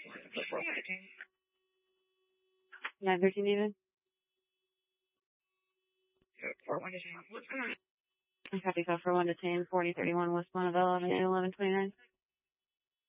913 even. Fort 1 to 10. What's going on? I copy call for 1 to 10, 4031 West Montebello Avenue, 1129.